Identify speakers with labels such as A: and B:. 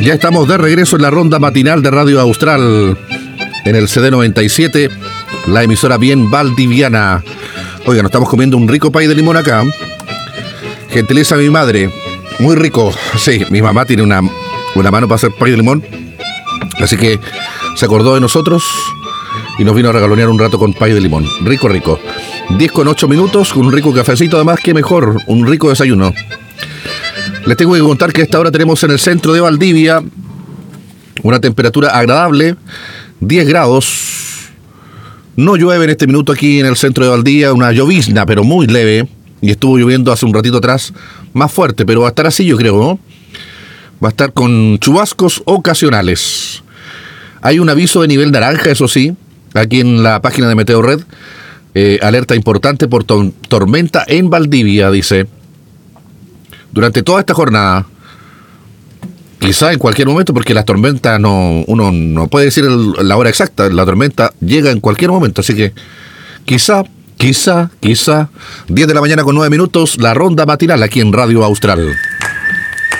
A: Ya estamos de regreso en la ronda matinal de Radio Austral, en el CD97, la emisora bien valdiviana. Oiga, nos estamos comiendo un rico pay de limón acá. Gentileza de mi madre, muy rico. Sí, mi mamá tiene una mano para hacer pay de limón, así que se acordó de nosotros y nos vino a regalonear un rato con pay de limón. Rico, rico. 10:08, con un rico cafecito, además, que mejor, un rico desayuno. Les tengo que contar que a esta hora tenemos en el centro de Valdivia una temperatura agradable, 10 grados. No llueve en este minuto aquí en el centro de Valdivia, una llovizna, pero muy leve. Y estuvo lloviendo hace un ratito atrás, más fuerte, pero va a estar así, yo creo, ¿no? Va a estar con chubascos ocasionales. Hay un aviso de nivel naranja, eso sí, aquí en la página de Meteo Red. Alerta importante por tormenta en Valdivia, dice. Durante toda esta jornada, quizá en cualquier momento, porque las tormentas uno no puede decir la hora exacta, la tormenta llega en cualquier momento, así que quizá, 10 de la mañana con 9 minutos, la ronda matinal aquí en Radio Austral.